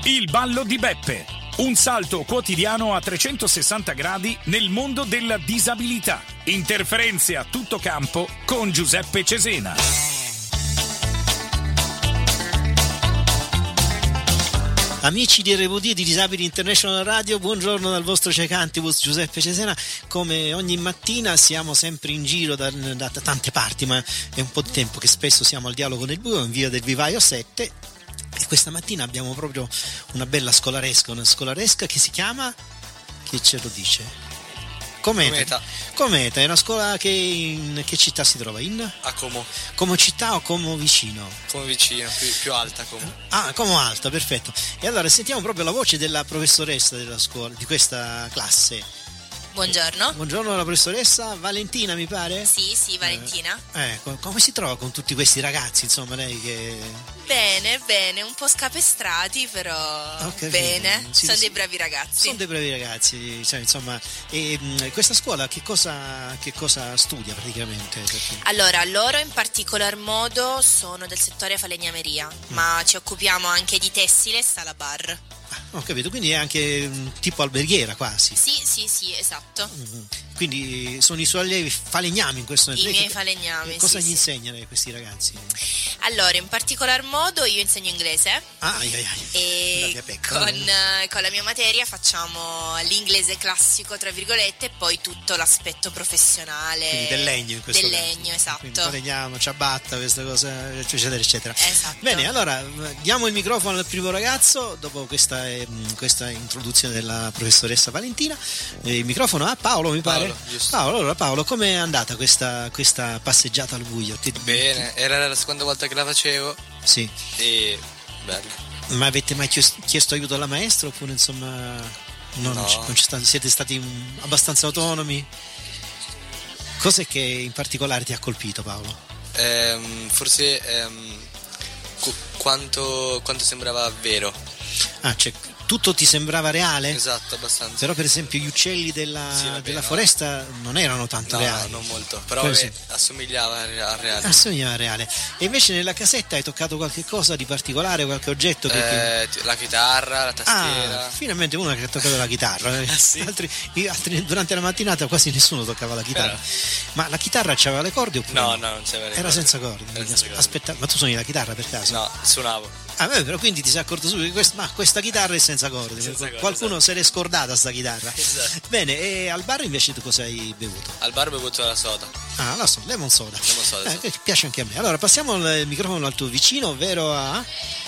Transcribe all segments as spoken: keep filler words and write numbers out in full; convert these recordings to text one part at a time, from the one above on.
Il ballo di Beppe. Un salto quotidiano a trecentosessanta gradi nel mondo della disabilità. Interferenze a tutto campo con Giuseppe Cesena. Amici di R V D di Disabili International Radio, buongiorno dal vostro cecantibus Giuseppe Cesena. Come ogni mattina siamo sempre in giro da, da, da tante parti, ma è un po' di tempo che spesso siamo al dialogo nel buio in via del Vivaio sette, e questa mattina abbiamo proprio una bella scolaresca, una scolaresca che si chiama, chi ce lo dice? Cometa. Cometa. Cometa è una scuola che in che città si trova? In? A Como. Como città o Como vicino? Como vicino, più, più alta Como. Ah, Como alta, perfetto. E allora sentiamo proprio la voce della professoressa della scuola, di questa classe. Buongiorno. Buongiorno alla professoressa Valentina, mi pare? Sì, sì, Valentina. Eh, ecco, come si trova con tutti questi ragazzi, insomma, lei che... Bene, bene, un po' scapestrati, però capito. bene, Sì, sono sì. dei bravi ragazzi. Sono dei bravi ragazzi, cioè, insomma, e mh, questa scuola che cosa, che cosa studia praticamente? Perché... Allora, loro in particolar modo sono del settore falegnameria, mm. ma ci occupiamo anche di tessile e sala bar. Ah, ho capito, quindi è anche mh, tipo alberghiera quasi. Sì, sì, sì, esatto. Mm-hmm. Quindi sono i suoi allievi falegnami in questo momento. I miei falegnami, cosa sì, gli sì. insegnano a questi ragazzi? Allora, in particolar modo io insegno inglese. Ah, ai, ai, ai. E con, eh, con la mia materia facciamo l'inglese classico, tra virgolette, e poi tutto l'aspetto professionale. Quindi del legno in questo Del caso. legno, esatto. Quindi falegnamo, ciabatta, questa cosa, eccetera, eccetera. Esatto. Bene, allora diamo il microfono al primo ragazzo, dopo questa, eh, questa introduzione della professoressa Valentina. Eh, il microfono a Paolo, mi pare? Paolo, giusto. Paolo, allora Paolo, com'è andata questa, questa passeggiata al buio? Ti, Bene, era la seconda volta che la facevo. Sì. E bello. Ma avete mai chiesto, chiesto aiuto alla maestra oppure insomma no, No. non, c'è, non c'è stato, siete stati um, abbastanza autonomi? Cos'è che in particolare ti ha colpito, Paolo? Ehm, forse ehm, cu- quanto, quanto sembrava vero. Ah, cioè tutto ti sembrava reale? Esatto, abbastanza. Però per esempio gli uccelli della, Sì, vabbè, della no. foresta non erano tanto No, reali. non molto, però Quello vabbè, sì. assomigliava al al reale. Assomigliava reale. E invece nella casetta hai toccato qualche cosa di particolare, qualche oggetto che ti... Eh, ti- la chitarra, la tastiera. Ah, finalmente uno che ha toccato la chitarra. Ah, sì? altri, altri- durante la mattinata quasi nessuno toccava la chitarra. Però. Ma la chitarra c'aveva le corde oppure No, no, non c'era. era senza corde? Era senza corde. Aspetta, ma tu suoni la chitarra per caso? No, suonavo. Ah, beh, però quindi ti sei accorto subito che questa, ma questa chitarra è senza corde. Senza corde, Qualcuno esatto. se l'è scordata sta chitarra. Esatto. Bene, e al bar invece tu cosa hai bevuto? Al bar ho bevuto la soda. Ah, la so, lemon soda. Lemon soda, Eh, sì. che piace anche a me. Allora, passiamo il microfono al tuo vicino, ovvero a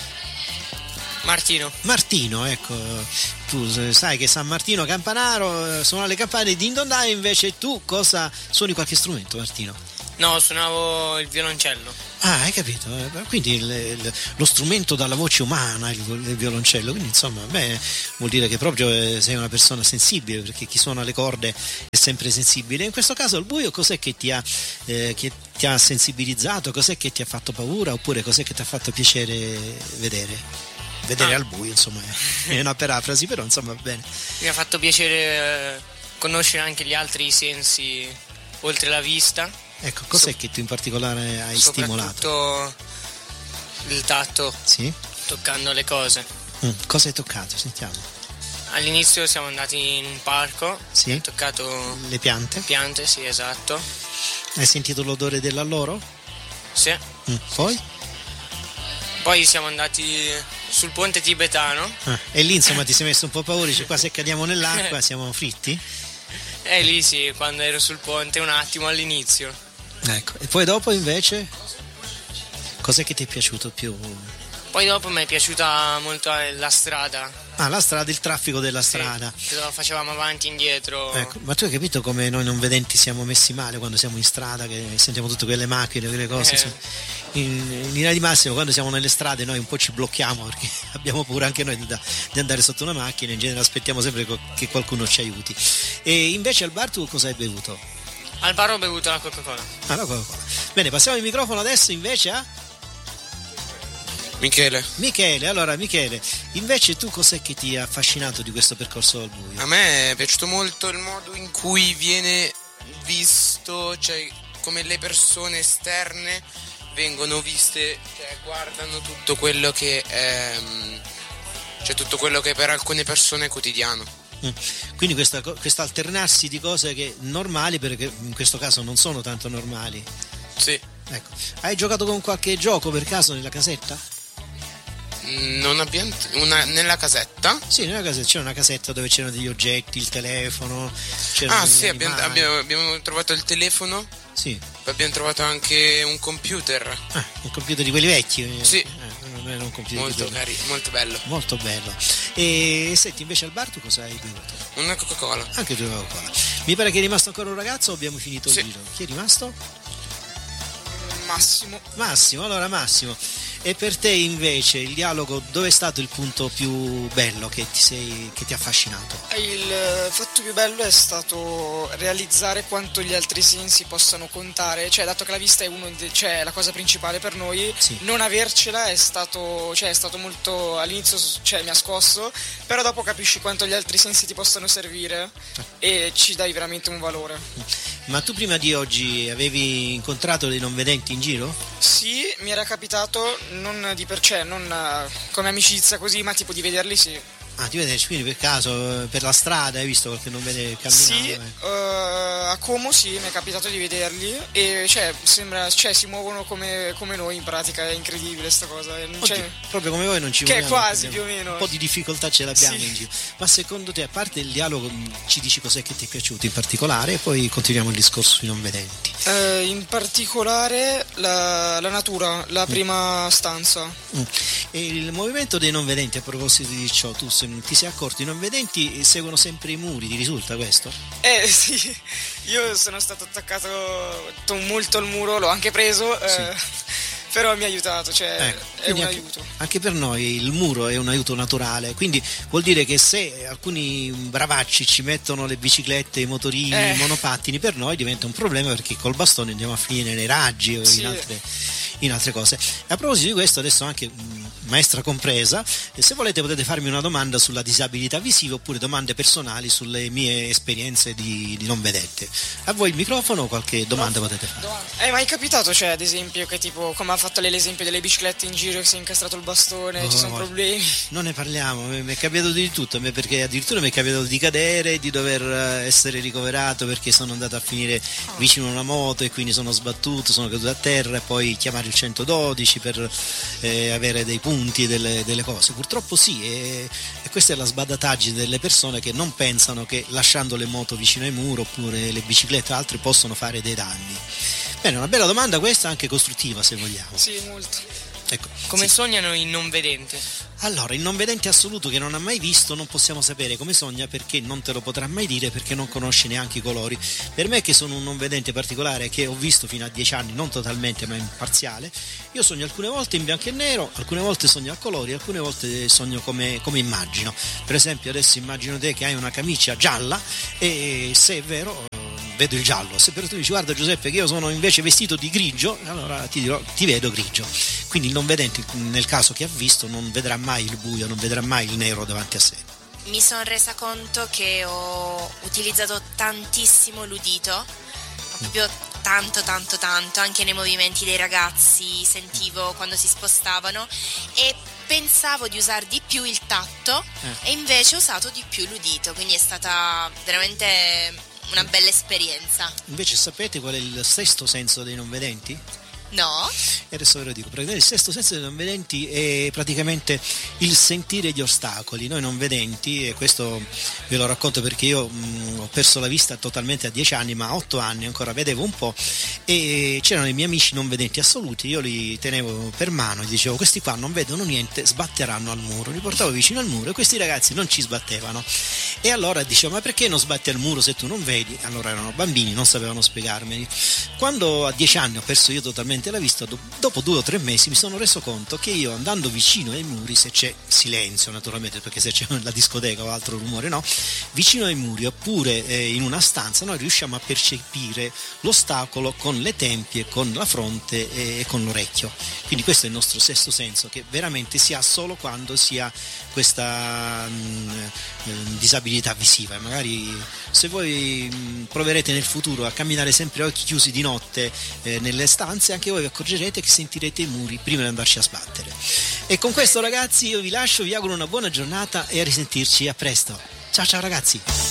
Martino. Martino, ecco. Tu sai che San Martino Campanaro eh, suona le campane di Indondai, invece tu cosa suoni qualche strumento, Martino? No, suonavo il violoncello. Ah, hai capito? eh, Quindi il- il- lo strumento dalla voce umana, il, il violoncello, quindi insomma, beh, vuol dire che proprio eh, sei una persona sensibile, perché chi suona le corde è sempre sensibile. In questo caso il buio cos'è che ti ha, eh, che ti ha sensibilizzato? Cos'è che ti ha fatto paura? Oppure cos'è che ti ha fatto piacere vedere? Vedere Ah. al buio, insomma, è una parafrasi, però insomma va bene. Mi ha fatto piacere eh, conoscere anche gli altri sensi oltre la vista. Ecco, cos'è So- che tu in particolare hai stimolato? Soprattutto il tatto, Sì? toccando le cose. Mm, cosa hai toccato? Sentiamo. All'inizio siamo andati in un parco, Sì? ho toccato Le piante? piante, sì, esatto. Hai sentito l'odore dell'alloro? Sì. Mm, poi? Poi siamo andati sul ponte tibetano Ah, e lì insomma ti sei messo un po' paura, dice qua se cadiamo nell'acqua siamo fritti? e lì sì, quando ero sul ponte un attimo all'inizio. Ecco, e poi dopo invece cos'è che ti è piaciuto più? Poi dopo mi è piaciuta molto la strada. Ah, la strada, il traffico della Sì, strada. che lo facevamo avanti e indietro. Ecco, ma tu hai capito come noi non vedenti siamo messi male quando siamo in strada, che sentiamo tutte quelle macchine, quelle cose. Eh. insomma. In, in linea di massimo quando siamo nelle strade noi un po' ci blocchiamo perché abbiamo paura anche noi di, da- di andare sotto una macchina, in genere aspettiamo sempre co- che qualcuno ci aiuti. E invece al bar tu cosa hai bevuto? Al bar ho bevuto la Coca-Cola. Ah, la Coca-Cola. Bene, passiamo il microfono adesso invece a Michele. Michele. Allora Michele, invece tu cos'è che ti ha affascinato di questo percorso al buio? A me è piaciuto molto il modo in cui viene visto, cioè come le persone esterne vengono viste, cioè guardano tutto quello che è, cioè tutto quello che per alcune persone è quotidiano. Mm. Quindi questa, questo alternarsi di cose che normali, perché in questo caso non sono tanto normali. Sì. Ecco. Hai giocato con qualche gioco per caso nella casetta? Non abbiamo una nella casetta? Sì, nella casetta c'era una casetta dove c'erano degli oggetti, il telefono. C'erano Ah degli sì, abbiamo, animali. abbiamo, abbiamo trovato il telefono, Sì. poi abbiamo trovato anche un computer. Ah, un computer di quelli vecchi. Sì. Eh, non era un computer Molto di quelli. carino, molto bello. Molto bello. E senti, invece al bar tu cosa hai bevuto? Una Coca-Cola. Anche tu Coca-Cola. Mi pare che è rimasto ancora un ragazzo o abbiamo finito Sì. il giro? Chi è rimasto? Massimo. Massimo, allora Massimo. E per te invece il dialogo, dove è stato il punto più bello che ti, sei, che ti ha affascinato? Il eh, fatto più bello è stato realizzare quanto gli altri sensi possano contare, cioè dato che la vista è, uno de- cioè, la cosa principale per noi, Sì. non avercela è stato, cioè, è stato molto, all'inizio cioè, mi ha scosso, però dopo capisci quanto gli altri sensi ti possono servire e ci dai veramente un valore. Ma tu prima di oggi avevi incontrato dei non vedenti in giro? Sì, mi era capitato, non di per sé, non eh, come amicizia così, ma tipo di vederli sì. Ah, ti vedi, quindi per caso eh, per la strada hai visto qualche non vede camminare? Sì, eh, a Como sì, mi è capitato di vederli e cioè, sembra, cioè si muovono come, come noi in pratica, è incredibile sta cosa. e non Oddio, c'è- proprio come voi non ci Che muoviamo, quasi, abbiamo- più o meno. Un po' di difficoltà ce l'abbiamo Sì. in giro. Ma secondo te, a parte il dialogo, mh, ci dici cos'è che ti è piaciuto in particolare e poi continuiamo il discorso sui non vedenti. Eh, in particolare la, la natura, la prima stanza. Mm. E il movimento dei non vedenti, a proposito di ciò, tu se ti sei accorto, i non vedenti seguono sempre i muri, ti risulta questo? Eh sì, io sono stato attaccato to- molto al muro, l'ho anche preso, eh, però mi ha aiutato, cioè Ecco, è quindi un anche, aiuto. anche per noi il muro è un aiuto naturale, quindi vuol dire che se alcuni bravacci ci mettono le biciclette, i motorini, Eh. i monopattini, per noi diventa un problema perché col bastone andiamo a finire nei raggi o Sì. in altre, in altre cose. A proposito di questo, adesso anche mh, maestra compresa, e se volete potete farmi una domanda sulla disabilità visiva oppure domande personali sulle mie esperienze di, di non vedente. A voi il microfono, qualche domanda potete fare. È mai capitato, cioè, ad esempio, che tipo, come ha fatto lei l'esempio delle biciclette in giro che si è incastrato il bastone, Oh, ci sono guarda. problemi? Non ne parliamo, mi mi è capitato di tutto, a me perché addirittura mi è capitato di cadere, di dover eh, essere ricoverato perché sono andato a finire vicino a una moto e quindi sono sbattuto, sono caduto a terra e poi chiamare il centododici per eh, avere dei punti, delle, delle cose. Purtroppo sì, e, e questa è la sbadataggine delle persone che non pensano che lasciando le moto vicino ai muri oppure le biciclette o altri possono fare dei danni. Bene, una bella domanda questa, anche costruttiva se vogliamo. Sì, molto. Ecco, Come sì. sognano i non vedenti? Allora, il non vedente assoluto che non ha mai visto non possiamo sapere come sogna perché non te lo potrà mai dire perché non conosce neanche i colori. Per me che sono un non vedente particolare che ho visto fino a dieci anni, non totalmente ma in parziale, io sogno alcune volte in bianco e nero, alcune volte sogno a colori, alcune volte sogno come, come immagino. Per esempio adesso immagino te che hai una camicia gialla e se è vero vedo il giallo, se però tu dici guarda Giuseppe che io sono invece vestito di grigio, allora ti dirò ti vedo grigio. Quindi il non vedente nel caso che ha visto non vedrà mai il buio, non vedrà mai il nero davanti a sé. Mi sono resa conto che ho utilizzato tantissimo l'udito, ma proprio tanto tanto tanto, anche nei movimenti dei ragazzi sentivo quando si spostavano e pensavo di usare di più il tatto Eh. e invece ho usato di più l'udito, quindi è stata veramente una bella esperienza. Invece sapete qual è il sesto senso dei non vedenti? No? E adesso ve lo dico, praticamente il sesto senso dei non vedenti è praticamente il sentire gli ostacoli. Noi non vedenti, e questo ve lo racconto perché io mh, ho perso la vista totalmente a dieci anni, ma a otto anni ancora vedevo un po', e c'erano i miei amici non vedenti assoluti, io li tenevo per mano e dicevo questi qua non vedono niente, sbatteranno al muro, li portavo vicino al muro e questi ragazzi non ci sbattevano. E allora dicevo ma perché non sbatti al muro se tu non vedi? Allora erano bambini, non sapevano spiegarmeli. Quando a dieci anni ho perso io totalmente la vista, do- dopo due o tre mesi mi sono reso conto che io andando vicino ai muri, se c'è silenzio naturalmente perché se c'è la discoteca o altro rumore no, vicino ai muri oppure eh, in una stanza noi riusciamo a percepire l'ostacolo con le tempie, con la fronte e, e con l'orecchio. Quindi questo è il nostro sesto senso che veramente si ha solo quando si ha questa mh, mh, disabilità visiva. Magari se voi mh, proverete nel futuro a camminare sempre a occhi chiusi di notte eh, nelle stanze, anche anche voi vi accorgerete che sentirete i muri prima di andarci a sbattere. E con questo, ragazzi, io vi lascio, vi auguro una buona giornata e a risentirci a presto. Ciao ciao ragazzi.